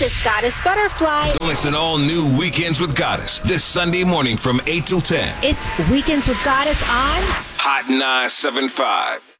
it's Goddess Butterfly. Don't listen all new Weekends with Goddess this Sunday morning from 8 till 10. It's Weekends with Goddess on Hot 975.